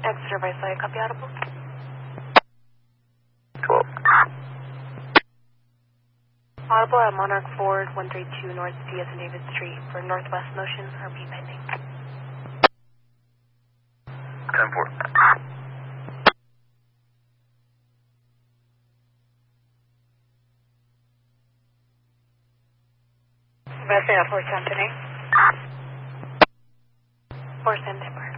Exeter Viceroy, copy audible. 12. Audible at Monarch Ford, 132 North Diaz and David Street for Northwest Motion, RP pending. 10-4. Viceroy, 4 Anthony. 4 September.